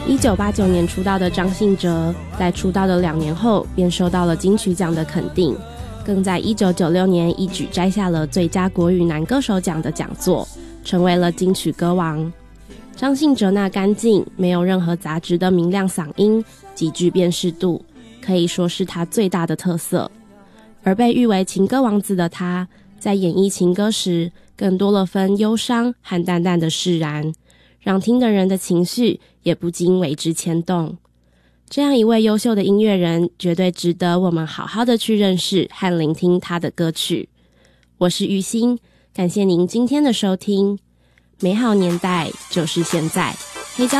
1989年出道的张信哲，在出道的2年后便受到了金曲奖的肯定，更在1996年一举摘下了最佳国语男歌手奖的讲座，成为了金曲歌王。张信哲那干净没有任何杂质的明亮嗓音，极具辨识度，可以说是他最大的特色。而被誉为情歌王子的他，在演绎情歌时更多了分忧伤和淡淡的释然，让听的人的情绪也不禁为之牵动。这样一位优秀的音乐人，绝对值得我们好好的去认识和聆听他的歌曲。我是玉欣，感谢您今天的收听。美好年代就是现在。